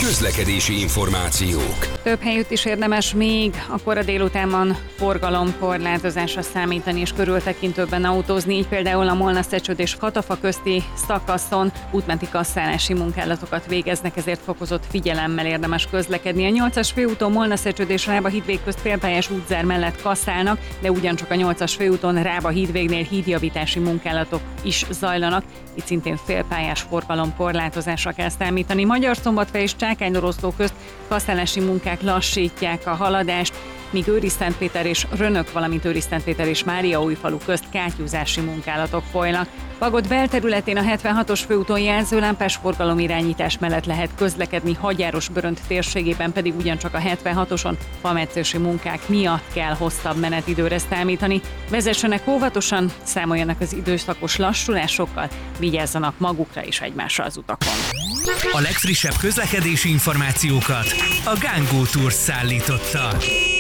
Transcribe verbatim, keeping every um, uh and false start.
közlekedési információk. Több helyütt is érdemes még a kora délutánban forgalomkorlátozásra számítani és körültekintőbben autózni, így például a Molnár-Szecsőd és Katafa közti szakaszon útmenti kasszálási munkálatokat végeznek, ezért fokozott figyelemmel érdemes közlekedni. A nyolcas főúton Molnár-Szecsőd és Rába-Hídvég közt félpályás útzár mellett kasszálnak, de ugyancsak a nyolcas főúton Rába-Hídvégnél hídjavítási munkálatok is zajlanak, itt szintén félpályás forgalomkorlátozásra kell számítani. Magyarszombatfej és Csákánydoroszló közt kasszálási munkák lassítják a haladást, míg Őriszentpéter és Rönök, valamint Őriszentpéter és Máriaújfalu közt kátyúzási munkálatok folynak. Bagod belterületén a hetvenhatos főúton jelzőlámpás forgalomirányítás mellett lehet közlekedni, Hagyáros-Börönt térségében pedig ugyancsak a hetvenhatoson fametszési munkák miatt kell hosszabb menetidőre számítani. Vezessenek óvatosan, számoljanak az időszakos lassulásokkal, vigyázzanak magukra és egymásra az utakon. A legfrissebb közlekedési információkat a Gángó Tours szállította.